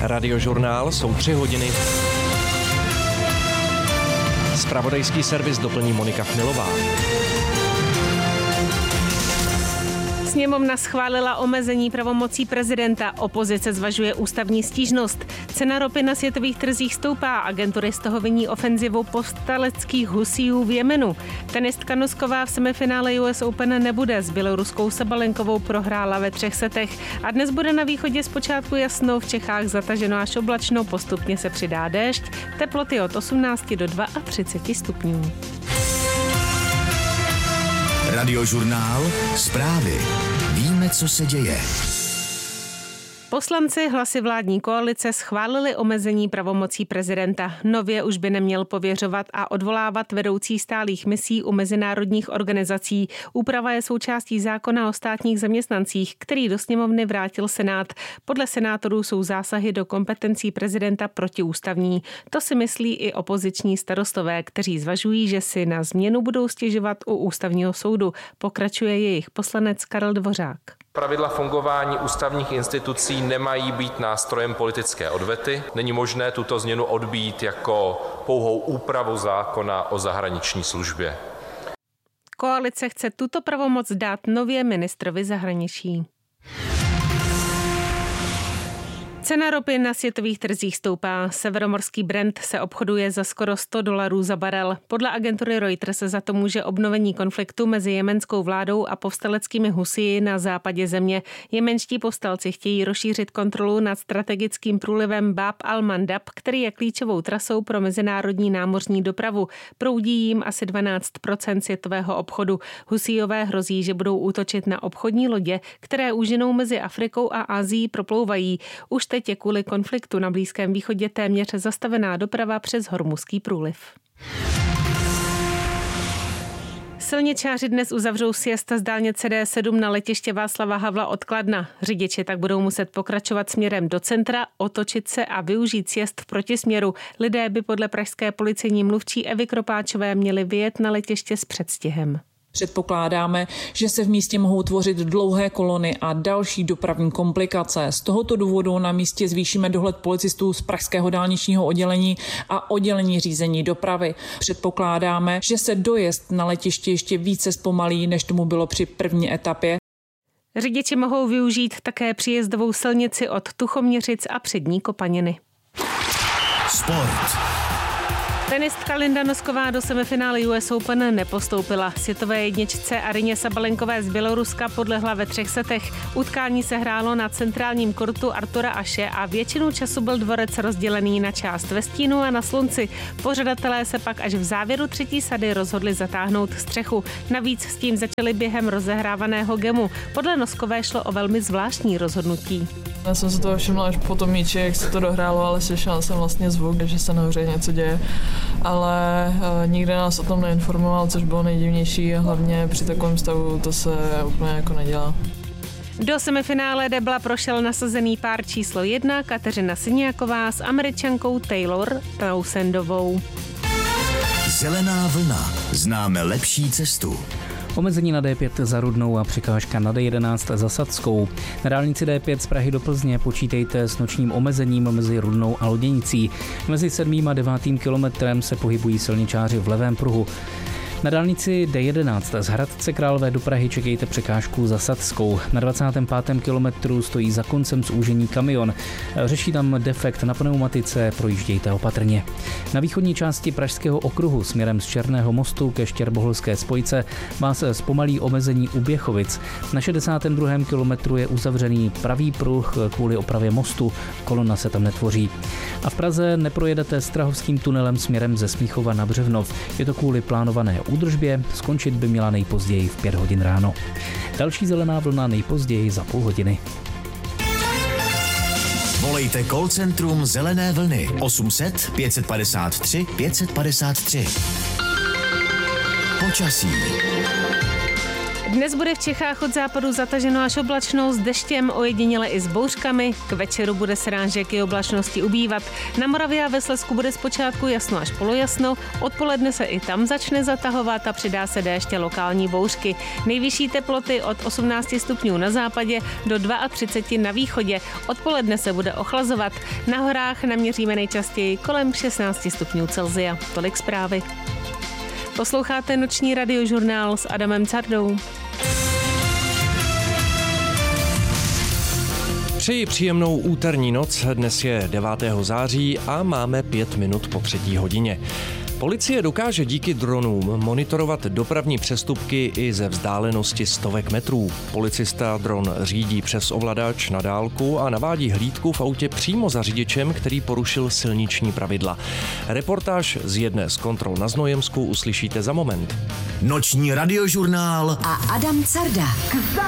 Radiožurnál jsou 3 hodiny. Zpravodajský servis doplní Monika Chmilová. Sněmovna schválila omezení pravomocí prezidenta. Opozice zvažuje ústavní stížnost. Cena ropy na světových trzích stoupá. Agentury z toho viní ofenzivu povstaleckých Husijů v Jemenu. Tenistka Nosková v semifinále US Open nebude. S běloruskou Sabalenkovou prohrála ve 3 setech. A dnes bude na východě zpočátku jasno, v Čechách zataženo až oblačno, postupně se přidá déšť. Teploty od 18 do 32 stupňů. Radiožurnál, zprávy. Víme, co se děje. Poslanci hlasy vládní koalice schválili omezení pravomocí prezidenta. Nově už by neměl pověřovat a odvolávat vedoucí stálých misí u mezinárodních organizací. Úprava je součástí zákona o státních zaměstnancích, který do sněmovny vrátil Senát. Podle senátorů jsou zásahy do kompetencí prezidenta protiústavní. To si myslí i opoziční starostové, kteří zvažují, že si na změnu budou stěžovat u ústavního soudu. Pokračuje jejich poslanec Karel Dvořák. Pravidla fungování ústavních institucí nemají být nástrojem politické odvety. Není možné tuto změnu odbít jako pouhou úpravu zákona o zahraniční službě. Koalice chce tuto pravomoc dát nově ministrovi zahraničí. Cena ropy na světových trzích stoupá. Severomorský Brent se obchoduje za skoro $100 za barel. Podle agentury Reuters se za to může obnovení konfliktu mezi jemenskou vládou a povstaleckými Husiji na západě země. Jemenští povstalci chtějí rozšířit kontrolu nad strategickým průlivem Bab al-Mandab, který je klíčovou trasou pro mezinárodní námořní dopravu. Proudí jim asi 12% světového obchodu. Husijové hrozí, že budou útočit na obchodní lodě, které úžinou mezi Afrikou a Asií proplouvají. Už teď je kvůli konfliktu na Blízkém východě téměř zastavená doprava přes Hormuzský průliv. Silničáři dnes uzavřou siesta z dálnice D7 na letiště Václava Havla od Kladna. Řidiči tak budou muset pokračovat směrem do centra, otočit se a využít sjezd v protisměru. Lidé by podle pražské policejní mluvčí Evy Kropáčové měli vyjet na letiště s předstihem. Předpokládáme, že se v místě mohou tvořit dlouhé kolony a další dopravní komplikace. Z tohoto důvodu na místě zvýšíme dohled policistů z pražského dálničního oddělení a oddělení řízení dopravy. Předpokládáme, že se dojezd na letiště ještě více zpomalí, než tomu bylo při první etapě. Řidiči mohou využít také příjezdovou silnici od Tuchoměřic a přední Kopaniny. Sport. Tenistka Linda Nosková do semifinále US Open nepostoupila. Světové jedničce Aryně Sabalenkové z Běloruska podlehla ve 3 setech. Utkání se hrálo na centrálním kortu Artura Ashe a většinu času byl dvorec rozdělený na část ve stínu a na slunci. Pořadatelé se pak až v závěru 3. sady rozhodli zatáhnout střechu. Navíc s tím začali během rozehrávaného gemu. Podle Noskové šlo o velmi zvláštní rozhodnutí. Já jsem se toho všimla až po tom míči, jak se to dohrálo, ale slyšela jsem vlastně zvuk, že se nahoře něco děje. Ale nikde nás o tom neinformoval, což bylo nejdivnější a hlavně při takovém stavu to se úplně jako nedělá. Do semifinále debla prošel nasazený pár číslo 1 Kateřina Syniaková s Američankou Taylor Townsendovou. Zelená vlna. Známe lepší cestu. Omezení na D5 za Rudnou a překážka na D11 za Sadskou. Na dálnici D5 z Prahy do Plzně počítejte s nočním omezením mezi Rudnou a Loděnicí. Mezi 7. a 9. kilometrem se pohybují silničáři v levém pruhu. Na dálnici D11 z Hradce Králové do Prahy čekejte překážku za Sadskou. Na 25. kilometru stojí za koncem zúžení kamion. Řeší tam defekt na pneumatice, projíždějte opatrně. Na východní části Pražského okruhu směrem z Černého mostu ke Štěrboholské spojce vás zpomalí omezení u Běchovic. Na 62. kilometru je uzavřený pravý pruh kvůli opravě mostu. Kolona se tam netvoří. A v Praze neprojedete Strahovským tunelem směrem ze Smíchova na Břevnov. Je to kvůli plánované údržbě, skončit by měla nejpozději v 5 hodin ráno. Další zelená vlna nejpozději za půl hodiny. Volejte call centrum Zelené vlny 800 553 553. Počasí. Dnes bude v Čechách od západu zataženo až oblačno s deštěm, ojediněle i s bouřkami. K večeru bude srážek i oblačnosti ubývat. Na Moravě a ve Slezsku bude zpočátku jasno až polojasno, odpoledne se i tam začne zatahovat a přidá se déšť a lokální bouřky. Nejvyšší teploty od 18 stupňů na západě do 32 na východě. Odpoledne se bude ochlazovat. Na horách naměříme nejčastěji kolem 16 stupňů Celsia. Tolik zprávy. Posloucháte noční radiožurnál s Adamem Cardou. Přeji příjemnou úterní noc, dnes je 9. září a máme 5 minut po 3. hodině. Policie dokáže díky dronům monitorovat dopravní přestupky i ze vzdálenosti stovek metrů. Policista dron řídí přes ovladač na dálku a navádí hlídku v autě přímo za řidičem, který porušil silniční pravidla. Reportáž z jedné z kontrol na Znojemsku uslyšíte za moment. Noční radiožurnál a Adam Carda.